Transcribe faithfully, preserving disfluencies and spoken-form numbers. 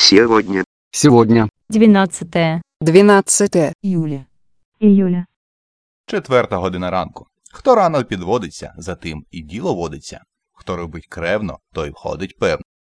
Сегодня. Сегодня. двенадцатое двенадцатое июля. Июля. Четверта година ранку. Хто рано підводиться, за тим і діло водиться. Хто робить кревно, той входить певно.